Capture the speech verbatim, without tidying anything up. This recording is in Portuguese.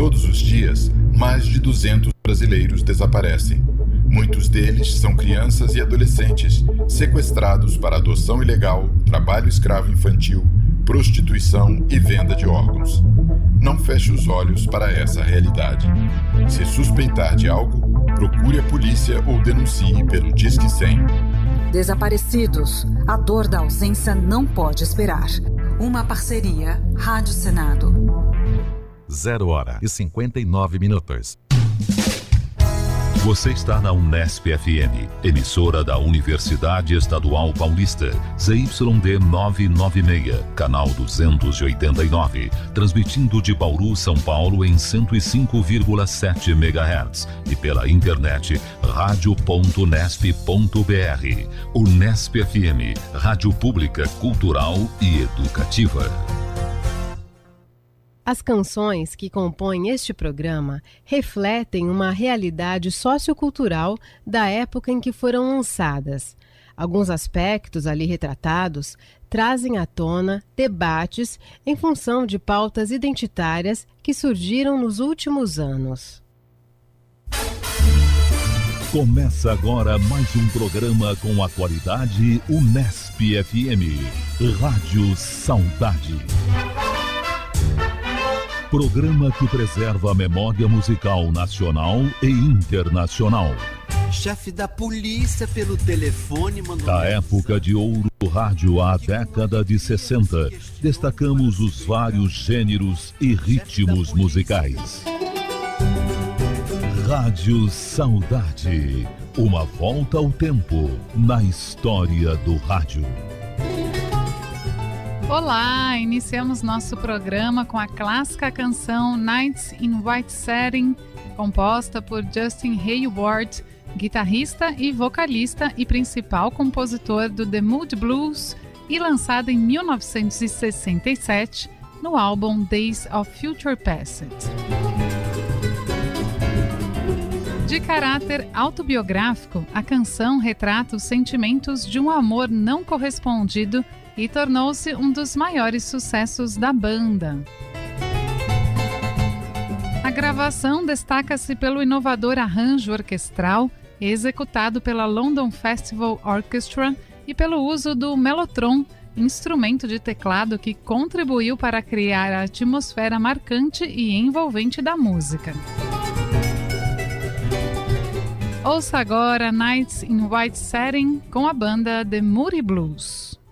Todos os dias, mais de duzentos brasileiros desaparecem. Muitos deles são crianças e adolescentes sequestrados para adoção ilegal, trabalho escravo infantil, prostituição e venda de órgãos. Não feche os olhos para essa realidade. Se suspeitar de algo, procure a polícia ou denuncie pelo Disque cem. Desaparecidos. A dor da ausência não pode esperar. Uma parceria Rádio Senado. Zero hora e cinquenta e nove minutos. Você está na Unesp F M, emissora da Universidade Estadual Paulista, Z Y D novecentos e noventa e seis, canal duzentos e oitenta e nove, transmitindo de Bauru, São Paulo em cento e cinco vírgula sete megahertz e pela internet rádio ponto unesp ponto br. Unesp F M, rádio pública, cultural e educativa. As canções que compõem este programa refletem uma realidade sociocultural da época em que foram lançadas. Alguns aspectos ali retratados trazem à tona debates em função de pautas identitárias que surgiram nos últimos anos. Começa agora mais um programa com atualidade Unesp F M, Rádio Saudade. Programa que preserva a memória musical nacional e internacional. Chefe da polícia pelo telefone mandou... Da época de ouro do rádio à década de sessenta, destacamos os vários gêneros e ritmos musicais. Rádio Saudade, uma volta ao tempo na história do rádio. Olá, iniciamos nosso programa com a clássica canção Nights in White Satin, composta por Justin Hayward, guitarrista e vocalista e principal compositor do The Moody Blues, e lançada em mil novecentos e sessenta e sete no álbum Days of Future Past. De caráter autobiográfico, a canção retrata os sentimentos de um amor não correspondido e tornou-se um dos maiores sucessos da banda. A gravação destaca-se pelo inovador arranjo orquestral, executado pela London Festival Orchestra, e pelo uso do mellotron, instrumento de teclado que contribuiu para criar a atmosfera marcante e envolvente da música. Ouça agora Nights in White Satin com a banda The Moody Blues.